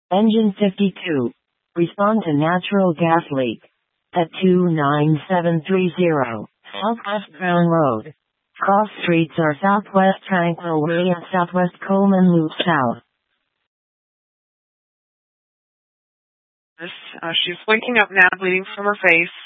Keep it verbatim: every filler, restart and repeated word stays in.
Engine fifty-two. Respond to natural gas leak. At two nine seven three zero, Southwest Brown Road. Cross streets are Southwest Tranquil Way and Southwest Coleman Loop South. Uh, she's waking up now, bleeding from her face.